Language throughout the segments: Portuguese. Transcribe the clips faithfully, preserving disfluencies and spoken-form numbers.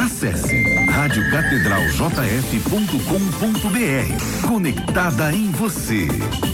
Acesse rádio catedral j f ponto com ponto b r. Conectada em você.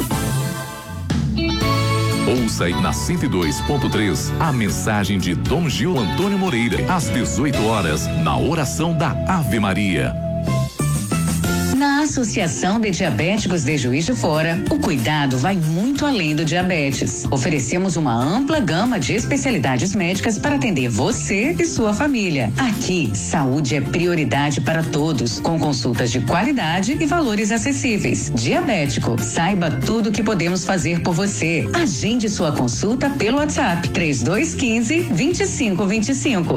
Ouça aí na cento e dois ponto três a mensagem de Dom Gil Antônio Moreira, às dezoito horas, na oração da Ave Maria. Na Associação de Diabéticos de Juiz de Fora, o cuidado vai muito além do diabetes. Oferecemos uma ampla gama de especialidades médicas para atender você e sua família. Aqui, saúde é prioridade para todos, com consultas de qualidade e valores acessíveis. Diabético, saiba tudo o que podemos fazer por você. Agende sua consulta pelo WhatsApp três dois um cinco, dois cinco dois cinco.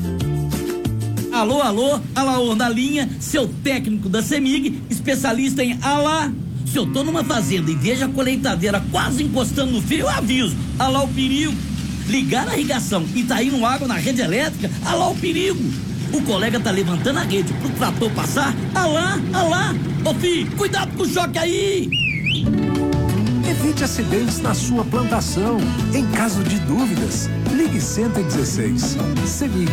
Alô, alô, Alaor na linha, seu técnico da CEMIG, especialista em alá. Se eu tô numa fazenda e vejo a colheitadeira quase encostando no fio, eu aviso, alá o perigo. Ligar a irrigação e tá indo água na rede elétrica, alá o perigo. O colega tá levantando a rede pro trator passar, alá, alá. Ô filho, cuidado com o choque aí. Evite acidentes na sua plantação. Em caso de dúvidas, ligue cento e dezesseis. CEMIG.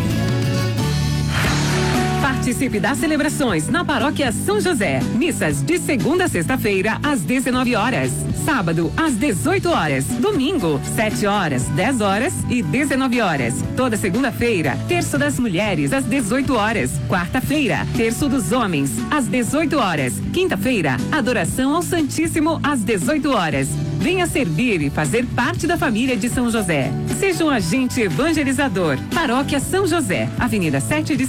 Participe das celebrações na Paróquia São José. Missas de segunda a sexta-feira, às dezenove horas. Sábado, às dezoito horas. Domingo, sete horas, dez horas e dezenove horas. Toda segunda-feira, terço das mulheres, às dezoito horas. Quarta-feira, terço dos homens, às dezoito horas. Quinta-feira, adoração ao Santíssimo, às dezoito horas. Venha servir e fazer parte da família de São José. Seja um agente evangelizador. Paróquia São José, Avenida sete de